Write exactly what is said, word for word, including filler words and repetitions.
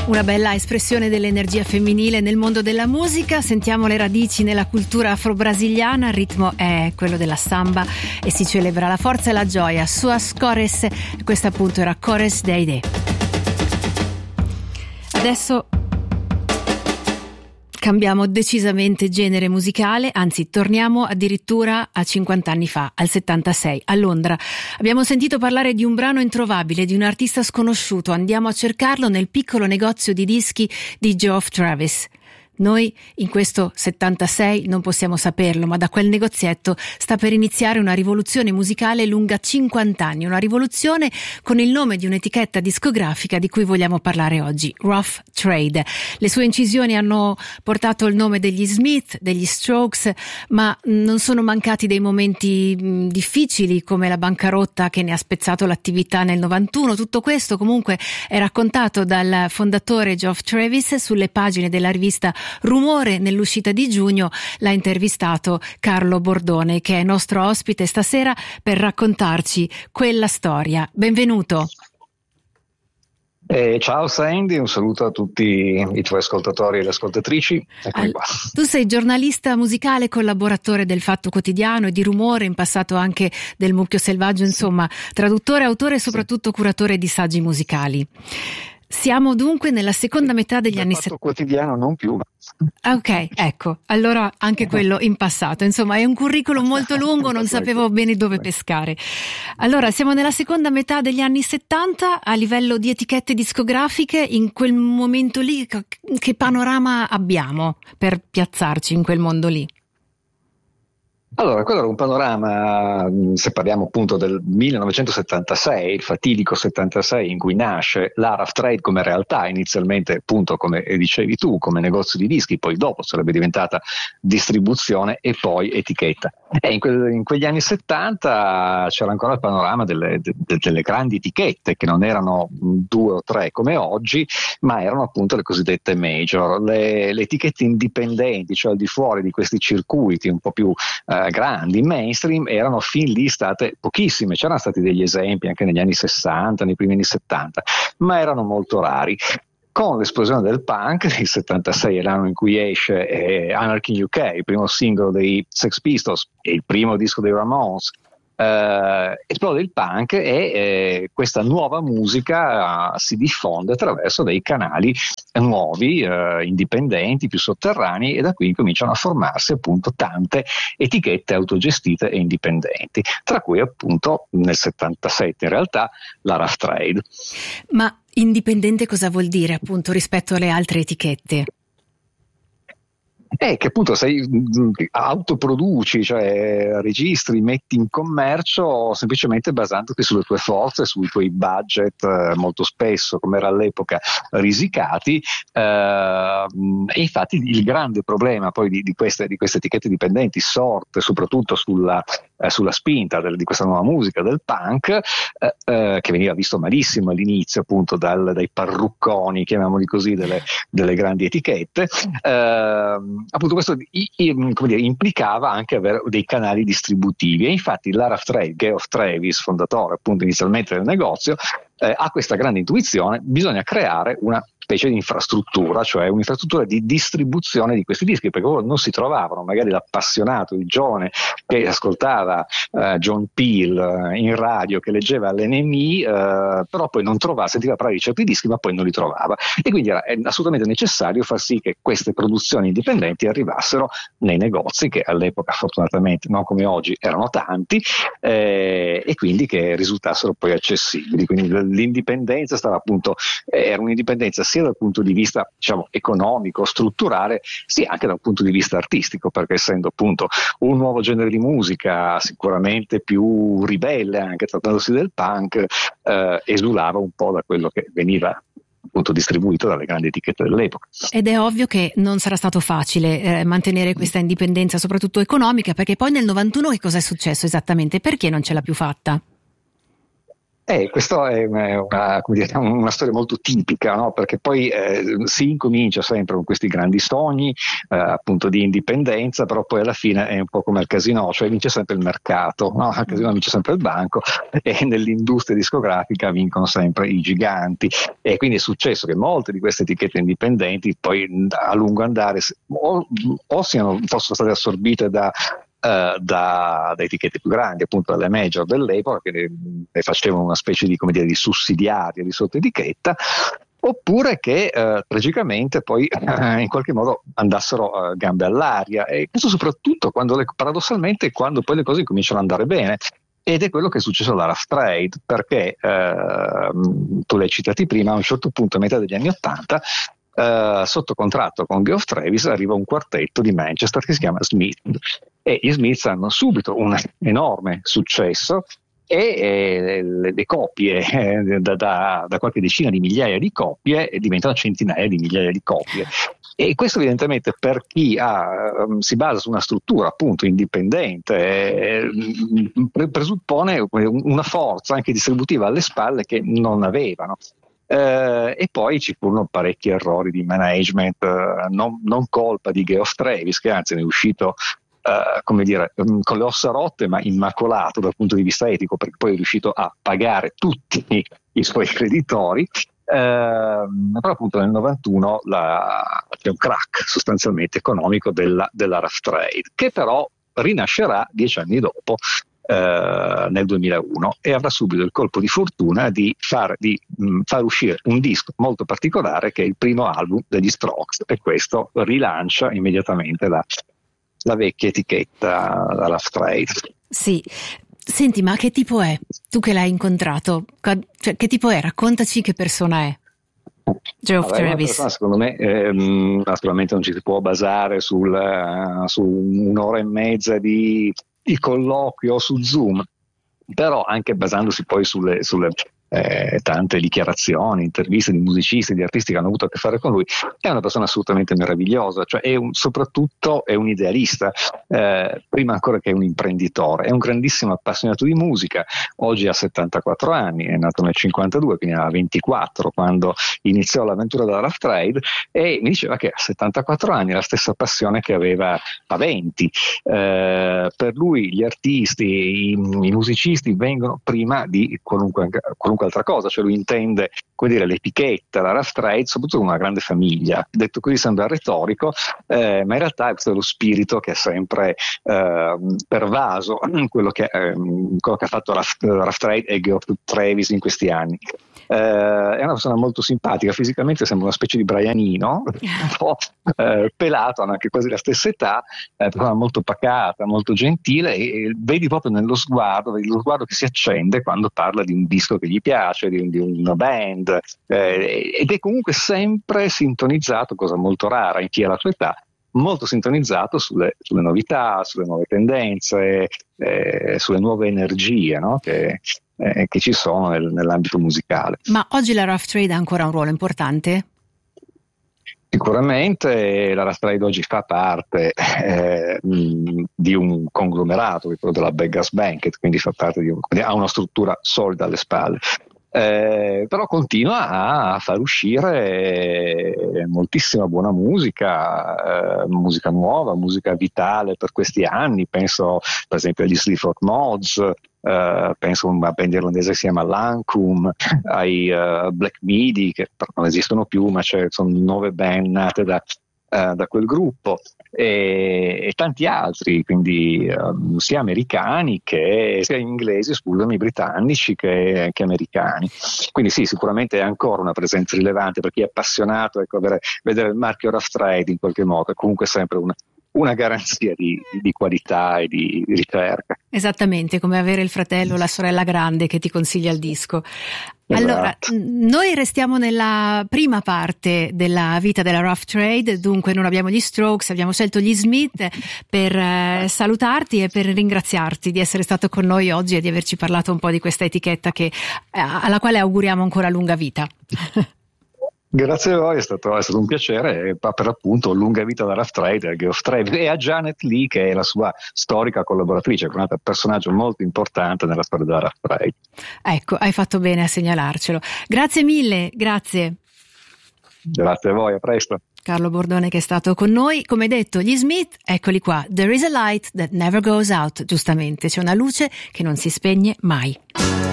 Una bella espressione dell'energia femminile nel mondo della musica. Sentiamo le radici nella cultura afro-brasiliana. Il ritmo è quello della samba e si celebra la forza e la gioia. Suas cores, questa appunto era Cores de Aide. Adesso cambiamo decisamente genere musicale, anzi torniamo addirittura a cinquanta anni fa, al settantasei, a Londra. Abbiamo sentito parlare di un brano introvabile, di un artista sconosciuto. Andiamo a cercarlo nel piccolo negozio di dischi di Geoff Travis. Noi in questo settantasei non possiamo saperlo, ma da quel negozietto sta per iniziare una rivoluzione musicale lunga cinquanta anni, una rivoluzione con il nome di un'etichetta discografica di cui vogliamo parlare oggi, Rough Trade. Le sue incisioni hanno portato il nome degli Smith, degli Strokes, ma non sono mancati dei momenti mh, difficili come la bancarotta che ne ha spezzato l'attività nel novantuno. Tutto questo comunque è raccontato dal fondatore Geoff Travis sulle pagine della rivista Rumore. Nell'uscita di giugno l'ha intervistato Carlo Bordone, che è nostro ospite stasera per raccontarci quella storia. Benvenuto. Eh, ciao Sandy, un saluto a tutti i tuoi ascoltatori e le ascoltatrici. Eccomi Al, qua. Tu sei giornalista musicale, collaboratore del Fatto Quotidiano e di Rumore, in passato anche del Mucchio Selvaggio, insomma, traduttore, autore e soprattutto curatore di saggi musicali. Siamo dunque nella seconda metà degli anni settanta. Fatto Quotidiano non più. Ah, ok, ecco, allora anche quello in passato, insomma è un curriculum molto lungo, non sapevo bene dove pescare. Allora, siamo nella seconda metà degli anni settanta, a livello di etichette discografiche, in quel momento lì che panorama abbiamo per piazzarci in quel mondo lì? Allora, quello era un panorama, se parliamo appunto del millenovecentosettantasei, il fatidico settantasei in cui nasce la Rough Trade come realtà, inizialmente appunto come dicevi tu, come negozio di dischi, poi dopo sarebbe diventata distribuzione e poi etichetta. E in, que- in quegli anni settanta c'era ancora il panorama delle, de- delle grandi etichette, che non erano due o tre come oggi, ma erano appunto le cosiddette major, le, le etichette indipendenti, cioè al di fuori di questi circuiti un po' più eh, grandi, mainstream, erano fin lì state pochissime. C'erano stati degli esempi anche negli anni sessanta, nei primi anni settanta, ma erano molto rari. Con l'esplosione del punk, il settantasei è l'anno in cui esce eh, Anarchy in U K, il primo singolo dei Sex Pistols e il primo disco dei Ramones, Uh, esplode il punk e eh, questa nuova musica uh, si diffonde attraverso dei canali nuovi, uh, indipendenti, più sotterranei, e da qui cominciano a formarsi appunto tante etichette autogestite e indipendenti, tra cui appunto nel settantasette in realtà la Rough Trade. Ma indipendente cosa vuol dire appunto rispetto alle altre etichette? Eh, che appunto sei autoproduci, cioè registri, metti in commercio semplicemente basandoti sulle tue forze, sui tuoi budget eh, molto spesso, come era all'epoca, risicati. Eh, e infatti il grande problema poi di, di, queste, di queste etichette dipendenti sorte soprattutto sulla, eh, sulla spinta del, di questa nuova musica del punk, eh, eh, che veniva visto malissimo all'inizio appunto dal, dai parrucconi, chiamiamoli così, delle, delle grandi etichette. Eh, appunto questo i, i, come dire, implicava anche avere dei canali distributivi, e infatti la Rough Trade, Geoff Travis, fondatore appunto inizialmente del negozio, eh, ha questa grande intuizione: bisogna creare una specie di infrastruttura, cioè un'infrastruttura di distribuzione di questi dischi, perché loro non si trovavano, magari l'appassionato, il giovane che ascoltava uh, John Peel uh, in radio, che leggeva l'N M I, uh, però poi non trovava, sentiva parlare di certi dischi ma poi non li trovava, e quindi era assolutamente necessario far sì che queste produzioni indipendenti arrivassero nei negozi, che all'epoca fortunatamente non come oggi erano tanti, eh, e quindi che risultassero poi accessibili. Quindi l'indipendenza stava appunto, eh, era un'indipendenza sia dal punto di vista, diciamo, economico, strutturale, sia anche dal punto di vista artistico, perché essendo appunto un nuovo genere di musica sicuramente più ribelle, anche trattandosi del punk, eh, esulava un po' da quello che veniva appunto distribuito dalle grandi etichette dell'epoca. Ed è ovvio che non sarà stato facile eh, mantenere questa indipendenza, soprattutto economica, perché poi nel novantuno che cosa è successo esattamente? Perché non ce l'ha più fatta? Eh, questa è una, come dire, una storia molto tipica, no? Perché poi eh, si incomincia sempre con questi grandi sogni eh, appunto di indipendenza, però poi alla fine è un po' come al casino, cioè vince sempre il mercato, no? Al casino vince sempre il banco e nell'industria discografica vincono sempre i giganti, e quindi è successo che molte di queste etichette indipendenti poi a lungo andare o, o siano, fossero state assorbite da Uh, da, da etichette più grandi, appunto dalle major dell'epoca, che ne, ne facevano una specie di, come dire, di sussidiaria, di sottoetichetta, oppure che uh, tragicamente poi uh, in qualche modo andassero uh, gambe all'aria, e questo soprattutto quando le, paradossalmente quando poi le cose cominciano ad andare bene. Ed è quello che è successo alla Rough Trade, perché uh, tu l'hai citati prima, a un certo punto a metà degli anni Ottanta Uh, sotto contratto con Geoff Travis arriva un quartetto di Manchester che si chiama Smith, e gli Smiths hanno subito un enorme successo e eh, le, le copie eh, da, da, da qualche decina di migliaia di copie diventano centinaia di migliaia di copie, e questo evidentemente per chi ha, um, si basa su una struttura appunto indipendente eh, pre- presuppone una forza anche distributiva alle spalle che non avevano. Uh, e poi ci furono parecchi errori di management, uh, non, non colpa di Geoff Travis, che anzi ne è uscito uh, come dire, um, con le ossa rotte ma immacolato dal punto di vista etico, perché poi è riuscito a pagare tutti i, i suoi creditori. Uh, però appunto nel novantuno la, c'è un crack sostanzialmente economico della, della Rough Trade, che però rinascerà dieci anni dopo, Uh, nel duemilauno, e avrà subito il colpo di fortuna di far, di, mh, far uscire un disco molto particolare che è il primo album degli Strokes, e questo rilancia immediatamente la, la vecchia etichetta, la Rough Trade. Sì. Senti, ma che tipo è? Tu che l'hai incontrato, cioè, che tipo è? Raccontaci che persona è Geoff Vabbè, Travis. Persona, secondo me ehm, naturalmente non ci si può basare sul, uh, su un'ora e mezza di di colloquio su Zoom, però anche basandosi poi sulle, sulle eh, tante dichiarazioni, interviste di musicisti, di artisti che hanno avuto a che fare con lui, è una persona assolutamente meravigliosa, cioè è un, soprattutto è un idealista, eh, prima ancora che un imprenditore, è un grandissimo appassionato di musica. Oggi ha settantaquattro anni, è nato nel cinquantadue, quindi aveva ventiquattro quando iniziò l'avventura della Rough Trade, e mi diceva che a settantaquattro anni ha la stessa passione che aveva a venti. Eh, per lui gli artisti, i, i musicisti vengono prima di qualunque, qualunque altra cosa, cioè lui intende, come dire, l'etichetta, la Rough Trade, soprattutto una grande famiglia. Detto così sembra retorico, eh, ma in realtà questo è lo spirito che è sempre eh, pervaso in quello che, eh, quello che ha fatto la Rough Trade e Geoff Travis in questi anni. Eh, è una persona molto simpatica, fisicamente sembra una specie di Brianino, un po' eh, pelato, hanno anche quasi la stessa età, eh, però molto pacata, molto gentile, e, e vedi proprio nello sguardo, vedi lo sguardo che si accende quando parla di un disco che gli piace, di, di una band, eh, ed è comunque sempre sintonizzato, cosa molto rara in chi ha la sua età, molto sintonizzato sulle, sulle novità, sulle nuove tendenze, eh, sulle nuove energie, no? che, eh, che ci sono nel, nell'ambito musicale. Ma oggi la Rough Trade ha ancora un ruolo importante? Sicuramente la Rough Trade oggi fa parte eh, mh, di un conglomerato, che è quello della Beggars Banquet, quindi fa parte di un, ha una struttura solida alle spalle. Eh, però continua a far uscire moltissima buona musica, eh, musica nuova, musica vitale per questi anni. Penso per esempio agli Sleaford Mods, eh, penso a una band irlandese che si chiama Lancome, ai uh, Black Midi, che non esistono più, ma c'è, sono nuove band nate da, uh, da quel gruppo, e, e tanti altri, quindi um, sia americani che sia inglesi, scusami, britannici che, che americani. Quindi sì, sicuramente è ancora una presenza rilevante per chi è appassionato, ecco, vedere, vedere il marchio Rough Trade in qualche modo è comunque sempre una, una garanzia di, di qualità e di, di ricerca. Esattamente, come avere il fratello o la sorella grande che ti consiglia il disco. Allora, Esatto. Noi restiamo nella prima parte della vita della Rough Trade, dunque non abbiamo gli Strokes, abbiamo scelto gli Smith per eh, salutarti e per ringraziarti di essere stato con noi oggi e di averci parlato un po' di questa etichetta che, eh, alla quale auguriamo ancora lunga vita. Grazie a voi, è stato, è stato un piacere, e per l'appunto lunga vita da Rough Trade, Geoff Trade, e a Janet Leigh, che è la sua storica collaboratrice, che è un altro personaggio molto importante nella storia della Rough Trade. Ecco, hai fatto bene a segnalarcelo. Grazie mille, grazie. Grazie a voi, a presto. Carlo Bordone che è stato con noi. Come detto, gli Smith, eccoli qua. There is a light that never goes out, giustamente, c'è una luce che non si spegne mai.